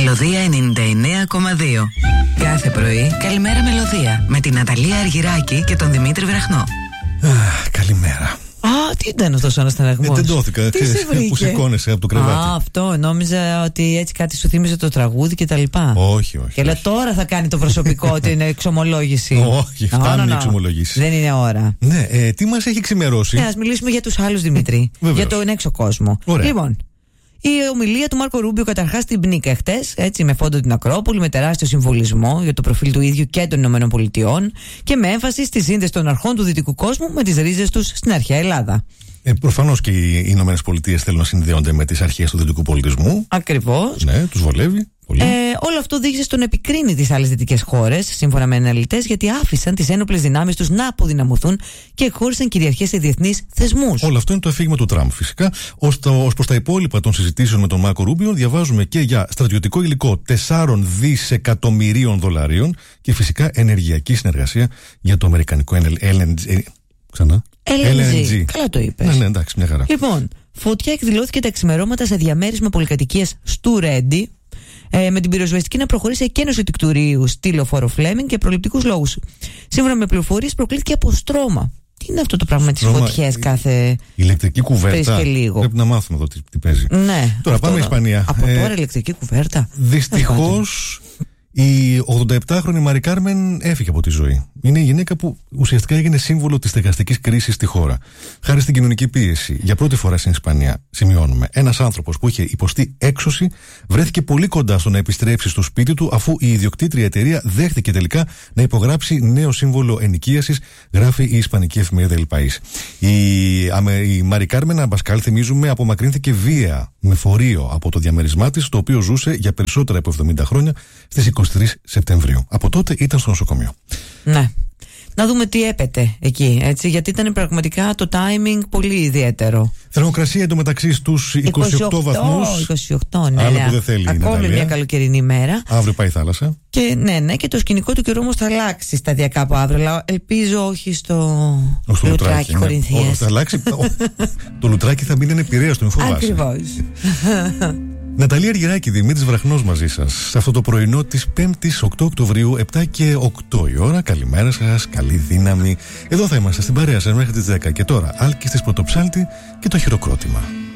Μελωδία 99,2. Κάθε πρωί, καλημέρα Μελωδία. Με την Ναταλία Αργυράκη και τον Δημήτρη Βραχνό. Καλημέρα. Τι ήταν αυτός ο αναστεναγμός? Τεντώθηκα, που σηκώνεσαι από το κρεβάτι. Αυτό, νόμιζα ότι έτσι κάτι σου θύμιζε το τραγούδι και τα λοιπά. Όχι. Και λέω τώρα θα κάνει το προσωπικό ότι είναι εξομολόγηση. Όχι, φτάνουν οι εξομολογήσεις. Δεν είναι ώρα. Ναι, τι μας έχει ξημερώσει? Ας μιλήσουμε για τους άλλους, Δημήτρη. Βεβαίως. Για τον έξω κόσμο. Ωραία. Λοιπόν, η ομιλία του Μάρκο Ρούμπιο καταρχάς στην πνίκα χτες, έτσι, με φόντο την Ακρόπολη, με τεράστιο συμβολισμό για το προφίλ του ίδιου και των ΗΠΑ και με έμφαση στη σύνδεση των αρχών του δυτικού κόσμου με τις ρίζες τους στην αρχαία Ελλάδα. Προφανώς και οι Ηνωμένες Πολιτείες θέλουν να συνδέονται με τις αρχές του δυτικού πολιτισμού. Ακριβώς. Ναι, τους βολεύει. Όλο αυτό οδήγησε στο να επικρίνει τις άλλες δυτικές χώρες, σύμφωνα με αναλυτές, γιατί άφησαν τις ένοπλες δυνάμεις τους να αποδυναμωθούν και εκχώρησαν κυριαρχία σε διεθνείς θεσμούς. Όλο αυτό είναι το αφήγημα του Τραμπ, φυσικά. Ως προς τα υπόλοιπα των συζητήσεων με τον Μάρκο Ρούμπιο, διαβάζουμε και για στρατιωτικό υλικό 4 δισεκατομμυρίων δολαρίων και φυσικά ενεργειακή συνεργασία για το αμερικανικό LNG. Ξανά. LNG. Καλά το είπες. Ναι, εντάξει, μια χαρά. Λοιπόν, φωτιά εκδηλώθηκε τα ξημερώματα σε διαμέρισμα πολυκατοικίας του Ρέντι, με την πυροσβεστική να προχωρήσει εκένωση του κτηρίου στη λεωφόρο Φλέμινγκ για προληπτικούς λόγους. Σύμφωνα με πληροφορίες, προκλήθηκε από στρώμα. Τι είναι αυτό το πράγμα με τις φωτιές κάθε ηλεκτρική κουβέρτα? και λίγο. Πρέπει να μάθουμε εδώ τι παίζει. Ναι. Τώρα πάμε Ισπανία. Από τώρα ηλεκτρική κουβέρτα. Δυστυχώς η 87χρονη Μαρι Κάρμεν έφυγε από τη ζωή. Είναι η γυναίκα που ουσιαστικά έγινε σύμβολο της στεγαστικής κρίσης στη χώρα. Χάρη στην κοινωνική πίεση, για πρώτη φορά στην Ισπανία, σημειώνουμε, ένας άνθρωπος που είχε υποστεί έξωση βρέθηκε πολύ κοντά στο να επιστρέψει στο σπίτι του, αφού η ιδιοκτήτρια εταιρεία δέχτηκε τελικά να υπογράψει νέο σύμβολο ενοικίασης, γράφει η ισπανική εφημερίδα El País. Η Μαρι Κάρμεν Αμπασκάλ, θυμίζουμε, απομακρύνθηκε βία με φορείο από το διαμέρισμά της, το οποίο ζούσε για περισσότερα από 70 χρόνια, στις 23 Σεπτεμβρίου. Από τότε ήταν στο νοσοκομείο. Ναι. Να δούμε τι έπεται εκεί, έτσι, γιατί ήταν πραγματικά το timing πολύ ιδιαίτερο. Θερμοκρασία εντωμεταξύ στους 28 βαθμούς. 28, ναι. Άλλο που δεν θέλει. Ακόμη μια καλοκαιρινή ημέρα. Αύριο πάει η θάλασσα. Και ναι, και το σκηνικό του καιρού όμως θα αλλάξει σταδιακά από αύριο. Αλλά ελπίζω όχι στο Λουτράκι Κορινθίας. Θα αλλάξει. Το Λουτράκι θα μείνει επηρέαστο, μην φοβάσαι. Ακριβώς. Ναταλία Αργυράκη, Δημήτρης Βραχνός μαζί σας σε αυτό το πρωινό της 5ης 8 Οκτωβρίου, 7 και 8 η ώρα. Καλημέρα σας, καλή δύναμη. Εδώ θα είμαστε στην παρέα σας μέχρι τις 10. Και τώρα, Άλκης της Πρωτοψάλτη και το χειροκρότημα.